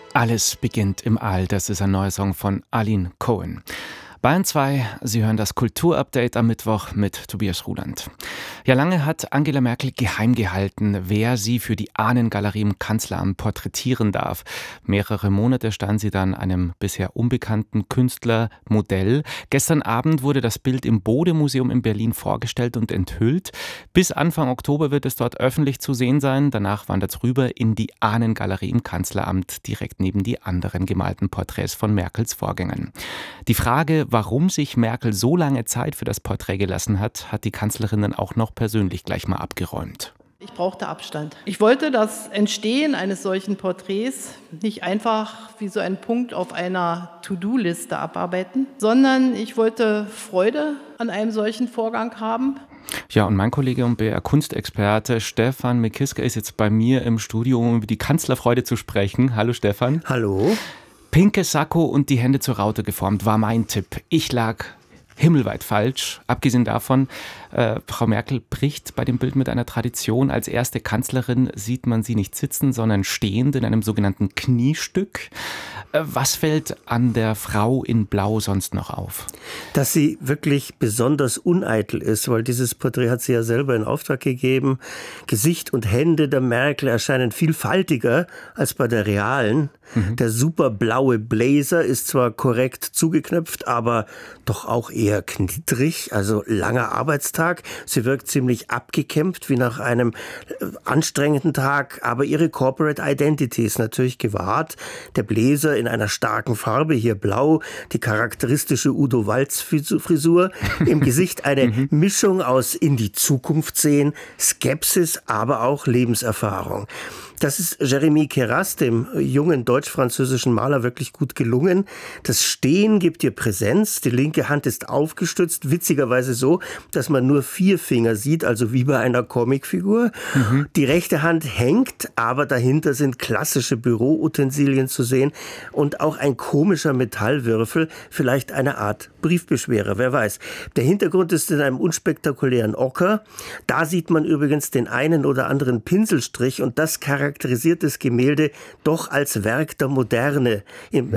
Alles beginnt im All. Das ist ein neuer Song von Aline Cohen. Bayern 2, Sie hören das Kulturupdate am Mittwoch mit Tobias Ruland. Ja, lange hat Angela Merkel geheim gehalten, wer sie für die Ahnengalerie im Kanzleramt porträtieren darf. Mehrere Monate stand sie dann einem bisher unbekannten Künstler Modell. Gestern Abend wurde das Bild im Bode-Museum in Berlin vorgestellt und enthüllt. Bis Anfang Oktober wird es dort öffentlich zu sehen sein. Danach wandert es rüber in die Ahnengalerie im Kanzleramt, direkt neben die anderen gemalten Porträts von Merkels Vorgängern. Die Frage, warum sich Merkel so lange Zeit für das Porträt gelassen hat, hat die Kanzlerin dann auch noch persönlich gleich mal abgeräumt. Ich brauchte Abstand. Ich wollte das Entstehen eines solchen Porträts nicht einfach wie so ein Punkt auf einer To-Do-Liste abarbeiten, sondern ich wollte Freude an einem solchen Vorgang haben. Ja, und mein Kollege und BR-Kunstexperte Stefan Mickisker ist jetzt bei mir im Studio, um über die Kanzlerfreude zu sprechen. Hallo Stefan. Hallo. Pinkes Sakko und die Hände zur Raute geformt, war mein Tipp. Ich lag himmelweit falsch. Abgesehen davon, Frau Merkel bricht bei dem Bild mit einer Tradition. Als erste Kanzlerin sieht man sie nicht sitzen, sondern stehend in einem sogenannten Kniestück. Was fällt an der Frau in Blau sonst noch auf? Dass sie wirklich besonders uneitel ist, weil dieses Porträt hat sie ja selber in Auftrag gegeben. Gesicht und Hände der Merkel erscheinen viel faltiger als bei der realen. Der superblaue Blazer ist zwar korrekt zugeknöpft, aber doch auch eher knittrig, also langer Arbeitstag. Sie wirkt ziemlich abgekämpft, wie nach einem anstrengenden Tag, aber ihre Corporate Identity ist natürlich gewahrt. Der Blazer in einer starken Farbe, hier blau, die charakteristische Udo Walz-Frisur, im Gesicht eine Mischung aus in die Zukunft sehen, Skepsis, aber auch Lebenserfahrung. Das ist Jérémie Queyras, dem jungen deutsch-französischen Maler, wirklich gut gelungen. Das Stehen gibt ihr Präsenz. Die linke Hand ist aufgestützt, witzigerweise so, dass man nur 4 Finger sieht, also wie bei einer Comicfigur. Die rechte Hand hängt, aber dahinter sind klassische Büroutensilien zu sehen und auch ein komischer Metallwürfel, vielleicht eine Art Briefbeschwerer, wer weiß. Der Hintergrund ist in einem unspektakulären Ocker. Da sieht man übrigens den einen oder anderen Pinselstrich und das charakterisiert das Gemälde doch als Werk der Moderne. In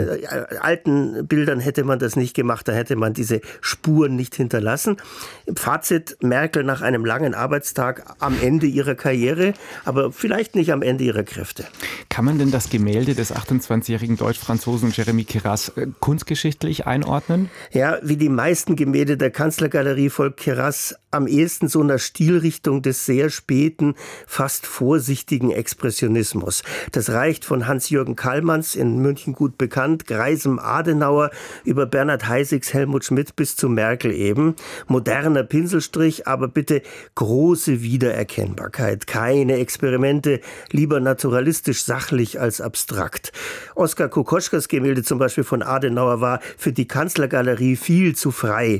alten Bildern hätte man das nicht gemacht, da hätte man diese Spuren nicht hinterlassen. Fazit: Merkel nach einem langen Arbeitstag am Ende ihrer Karriere, aber vielleicht nicht am Ende ihrer Kräfte. Kann man denn das Gemälde des 28-jährigen Deutsch-Franzosen Jérémie Queyras kunstgeschichtlich einordnen? Ja, wie die meisten Gemälde der Kanzlergalerie folgt Queyras am ehesten so einer Stilrichtung des sehr späten, fast vorsichtigen Expressionismus. Das reicht von Hans-Jürgen Kallmanns, in München gut bekannt, Greisem Adenauer, über Bernhard Heisigs Helmut Schmidt bis zu Merkel eben. Moderner Pinselstrich, aber bitte große Wiedererkennbarkeit. Keine Experimente, lieber naturalistisch sachlich als abstrakt. Oskar Kokoschkas Gemälde zum Beispiel von Adenauer war für die Kanzlergalerie viel zu frei.